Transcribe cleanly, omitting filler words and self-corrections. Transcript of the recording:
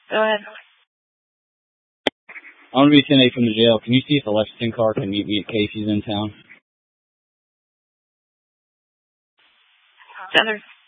Go ahead. I'm going to be 10-8 from the jail. Can you see if the Lexington car can meet me at Casey's in town? Center.